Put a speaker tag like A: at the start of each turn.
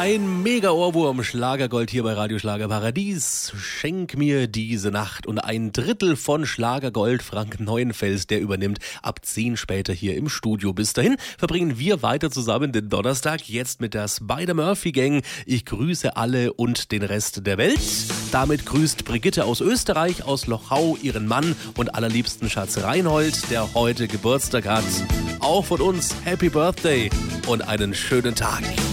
A: Ein Mega-Ohrwurm, Schlagergold hier bei Radio Schlagerparadies. Schenk mir diese Nacht. Und ein Drittel von Schlagergold, Frank Neuenfels, der übernimmt ab 10 später hier im Studio. Bis dahin verbringen wir weiter zusammen den Donnerstag, jetzt mit der Spider-Murphy-Gang. Ich grüße alle und den Rest der Welt. Damit grüßt Brigitte aus Österreich, aus Lochau, ihren Mann und allerliebsten Schatz Reinhold, der heute Geburtstag hat. Auch von uns Happy Birthday und einen schönen Tag.